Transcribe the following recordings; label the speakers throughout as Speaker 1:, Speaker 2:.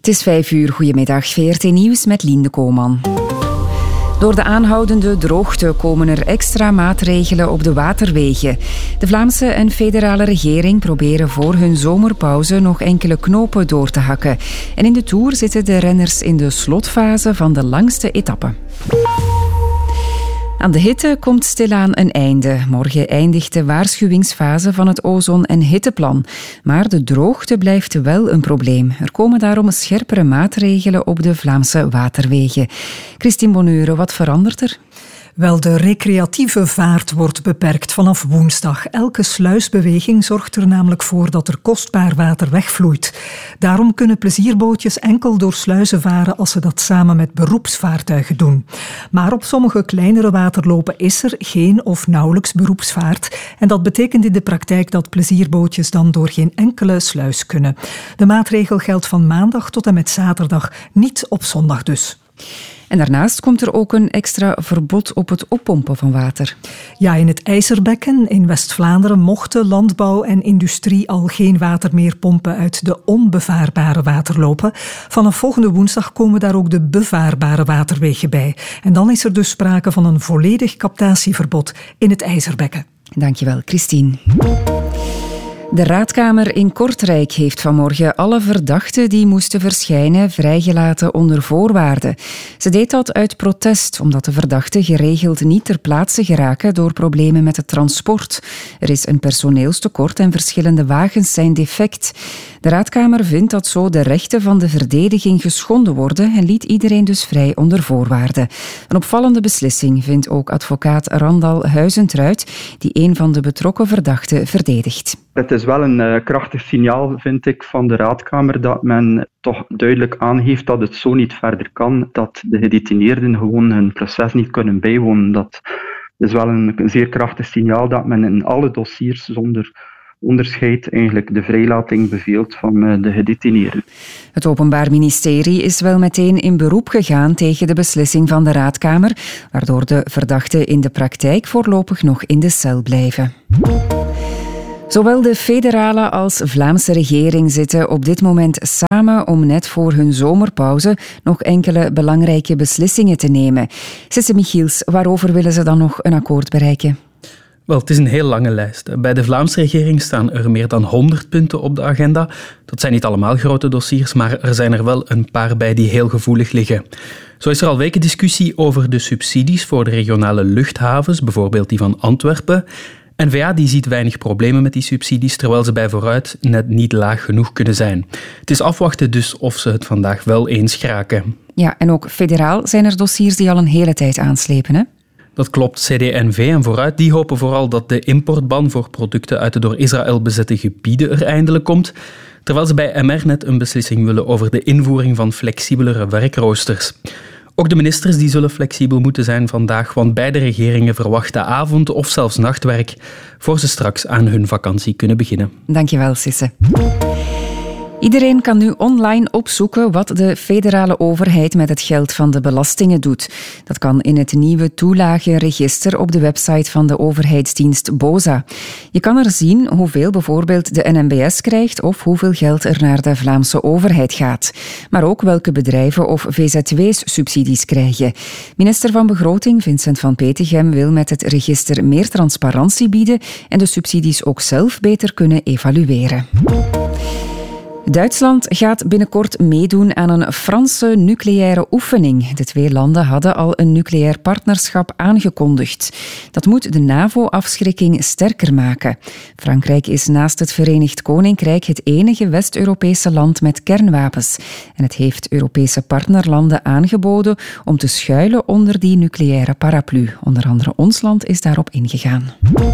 Speaker 1: Het is 5:00, goedemiddag, VRT Nieuws met Lien de Kooman. Door de aanhoudende droogte komen er extra maatregelen op de waterwegen. De Vlaamse en federale regering proberen voor hun zomerpauze nog enkele knopen door te hakken. En in de Tour zitten de renners in de slotfase van de langste etappe. Aan de hitte komt stilaan een einde. Morgen eindigt de waarschuwingsfase van het ozon- en hitteplan. Maar de droogte blijft wel een probleem. Er komen daarom scherpere maatregelen op de Vlaamse waterwegen. Christine Bonneure, wat verandert er?
Speaker 2: Wel, de recreatieve vaart wordt beperkt vanaf woensdag. Elke sluisbeweging zorgt er namelijk voor dat er kostbaar water wegvloeit. Daarom kunnen plezierbootjes enkel door sluizen varen als ze dat samen met beroepsvaartuigen doen. Maar op sommige kleinere waterlopen is er geen of nauwelijks beroepsvaart. En dat betekent in de praktijk dat plezierbootjes dan door geen enkele sluis kunnen. De maatregel geldt van maandag tot en met zaterdag, niet op zondag dus.
Speaker 1: En daarnaast komt er ook een extra verbod op het oppompen van water.
Speaker 2: Ja, in het IJzerbekken in West-Vlaanderen mochten landbouw en industrie al geen water meer pompen uit de onbevaarbare waterlopen. Vanaf volgende woensdag komen daar ook de bevaarbare waterwegen bij. En dan is er dus sprake van een volledig captatieverbod in het IJzerbekken.
Speaker 1: Dankjewel, Christine. De Raadkamer in Kortrijk heeft vanmorgen alle verdachten die moesten verschijnen vrijgelaten onder voorwaarden. Ze deed dat uit protest, omdat de verdachten geregeld niet ter plaatse geraken door problemen met het transport. Er is een personeelstekort en verschillende wagens zijn defect. De Raadkamer vindt dat zo de rechten van de verdediging geschonden worden en liet iedereen dus vrij onder voorwaarden. Een opvallende beslissing vindt ook advocaat Randal Huizentruid, die een van de betrokken verdachten verdedigt.
Speaker 3: Het is wel een krachtig signaal, vind ik, van de Raadkamer dat men toch duidelijk aangeeft dat het zo niet verder kan, dat de gedetineerden gewoon hun proces niet kunnen bijwonen. Dat is wel een zeer krachtig signaal dat men in alle dossiers zonder onderscheid eigenlijk de vrijlating beveelt van de gedetineerden.
Speaker 1: Het Openbaar Ministerie is wel meteen in beroep gegaan tegen de beslissing van de Raadkamer, waardoor de verdachten in de praktijk voorlopig nog in de cel blijven. Zowel de federale als Vlaamse regering zitten op dit moment samen om net voor hun zomerpauze nog enkele belangrijke beslissingen te nemen. Sisse Michiels, waarover willen ze dan nog een akkoord bereiken?
Speaker 4: Wel, het is een heel lange lijst. Bij de Vlaamse regering staan er meer dan 100 punten op de agenda. Dat zijn niet allemaal grote dossiers, maar er zijn er wel een paar bij die heel gevoelig liggen. Zo is er al weken discussie over de subsidies voor de regionale luchthavens, bijvoorbeeld die van Antwerpen. N-VA die ziet weinig problemen met die subsidies, terwijl ze bij vooruit net niet laag genoeg kunnen zijn. Het is afwachten dus of ze het vandaag wel eens geraken.
Speaker 1: Ja, en ook federaal zijn er dossiers die al een hele tijd aanslepen, hè?
Speaker 4: Dat klopt. CD&V en Vooruit die hopen vooral dat de importban voor producten uit de door Israël bezette gebieden er eindelijk komt, terwijl ze bij MR net een beslissing willen over de invoering van flexibelere werkroosters. Ook de ministers die zullen flexibel moeten zijn vandaag, want beide regeringen verwachten avond- of zelfs nachtwerk voor ze straks aan hun vakantie kunnen beginnen.
Speaker 1: Dankjewel, Sisse. Iedereen kan nu online opzoeken wat de federale overheid met het geld van de belastingen doet. Dat kan in het nieuwe toelagenregister op de website van de overheidsdienst BOZA. Je kan er zien hoeveel bijvoorbeeld de NMBS krijgt of hoeveel geld er naar de Vlaamse overheid gaat. Maar ook welke bedrijven of VZW's subsidies krijgen. Minister van Begroting Vincent van Petegem wil met het register meer transparantie bieden en de subsidies ook zelf beter kunnen evalueren. Duitsland gaat binnenkort meedoen aan een Franse nucleaire oefening. De twee landen hadden al een nucleair partnerschap aangekondigd. Dat moet de NAVO-afschrikking sterker maken. Frankrijk is naast het Verenigd Koninkrijk het enige West-Europese land met kernwapens. En het heeft Europese partnerlanden aangeboden om te schuilen onder die nucleaire paraplu. Onder andere ons land is daarop ingegaan.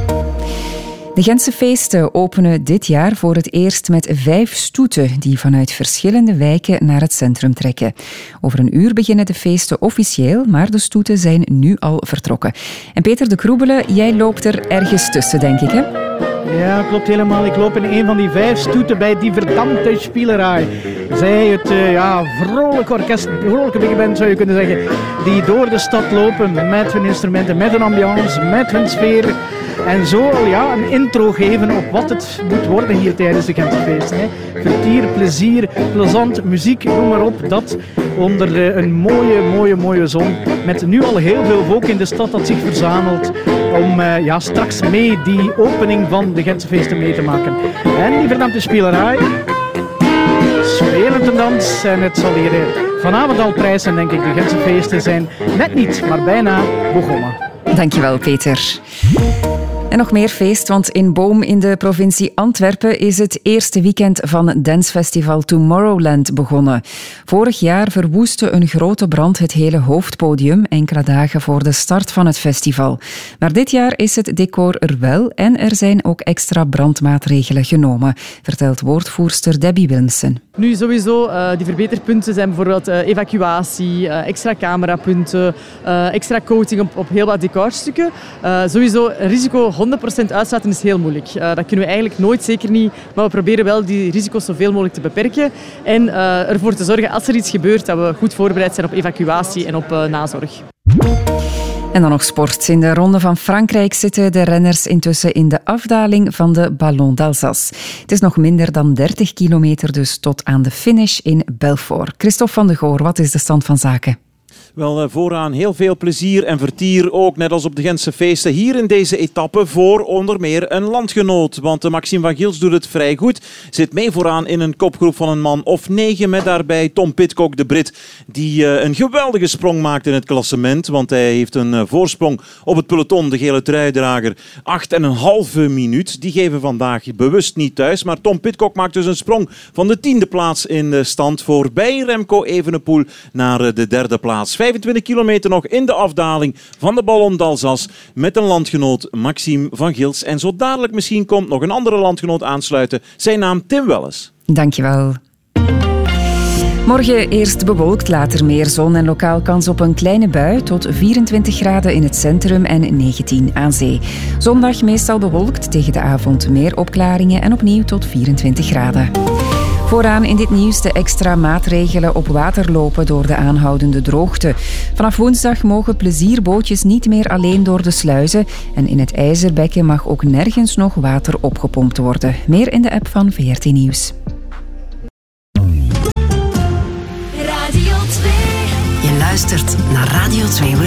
Speaker 1: De Gentse feesten openen dit jaar voor het eerst met 5 stoeten die vanuit verschillende wijken naar het centrum trekken. Over een uur beginnen de feesten officieel, maar de stoeten zijn nu al vertrokken. En Peter de Kroebelen, jij loopt er ergens tussen, denk ik, hè?
Speaker 5: Ja, klopt helemaal. Ik loop in een van die 5 stoeten bij die verdammte Spielerij. Zij het vrolijk orkest, vrolijke big band zou je kunnen zeggen, die door de stad lopen met hun instrumenten, met hun ambiance, met hun sfeer. En zo een intro geven op wat het moet worden hier tijdens de Gentse feesten. vertier, plezier, plezant, muziek, noem maar op. Dat onder een mooie zon. Met nu al heel veel volk in de stad dat zich verzamelt om straks mee die opening van de Gentse feesten mee te maken. En die verdampte spielerij, spelend een dans. En het zal hier vanavond al prijzen, denk ik. De Gentse feesten zijn net niet, maar bijna begonnen.
Speaker 1: Dankjewel, Peter. En nog meer feest, want in Boom in de provincie Antwerpen is het eerste weekend van het dancefestival Tomorrowland begonnen. Vorig jaar verwoestte een grote brand het hele hoofdpodium, enkele dagen voor de start van het festival. Maar dit jaar is het decor er wel en er zijn ook extra brandmaatregelen genomen, vertelt woordvoerster Debbie Wilmsen.
Speaker 6: Nu sowieso, die verbeterpunten zijn bijvoorbeeld evacuatie, extra camerapunten, extra coating op heel wat decorstukken. Sowieso een risico 100% uitsluiten is heel moeilijk. Dat kunnen we eigenlijk nooit, zeker niet. Maar we proberen wel die risico's zoveel mogelijk te beperken. En ervoor te zorgen, als er iets gebeurt, dat we goed voorbereid zijn op evacuatie en op nazorg.
Speaker 1: En dan nog sport. In de Ronde van Frankrijk zitten de renners intussen in de afdaling van de Ballon d'Alsace. Het is nog minder dan 30 kilometer dus tot aan de finish in Belfort. Christophe van de Goor, wat is de stand van zaken?
Speaker 7: Wel, vooraan heel veel plezier en vertier, ook net als op de Gentse feesten. Hier in deze etappe voor onder meer een landgenoot. Want Maxime van Gils doet het vrij goed. Zit mee vooraan in een kopgroep van een man of 9. Met daarbij Tom Pidcock, de Brit, die een geweldige sprong maakt in het klassement. Want hij heeft een voorsprong op het peloton, de gele truidrager. 8,5 minuut. Die geven vandaag bewust niet thuis. Maar Tom Pidcock maakt dus een sprong van de 10e plaats in de stand. Voorbij Remco Evenepoel naar de 3e plaats. 25 kilometer nog in de afdaling van de Ballon d'Alsace met een landgenoot Maxime van Gils. En zo dadelijk misschien komt nog een andere landgenoot aansluiten. Zijn naam Tim Welles.
Speaker 1: Dankjewel. Morgen eerst bewolkt, later meer zon en lokaal kans op een kleine bui tot 24 graden in het centrum en 19 aan zee. Zondag meestal bewolkt, tegen de avond meer opklaringen en opnieuw tot 24 graden. Vooraan in dit nieuws de extra maatregelen op water lopen door de aanhoudende droogte. Vanaf woensdag mogen plezierbootjes niet meer alleen door de sluizen en in het IJzerbekken mag ook nergens nog water opgepompt worden. Meer in de app van VRT Nieuws.
Speaker 8: Radio 2. Je luistert naar Radio 2